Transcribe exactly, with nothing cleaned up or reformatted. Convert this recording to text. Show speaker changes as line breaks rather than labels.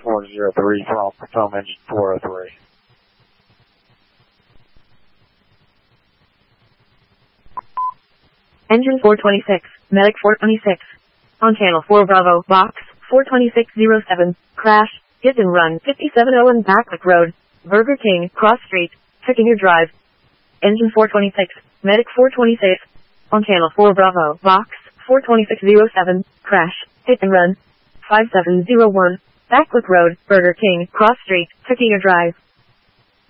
four zero three from Potomac Engine four oh three.
Engine four twenty-six, Medic four twenty-six. On channel four Bravo, box four twenty-six oh seven, crash, hit and run fifty-seven oh one Backlick Road, Burger King, Cross Street, Tucking your drive. Engine four twenty-six, Medic four twenty-six. On channel four Bravo, box four twenty-six oh seven, crash, hit and run five seven oh one, Backlick Road, Burger King, Cross Street, Tucking your drive.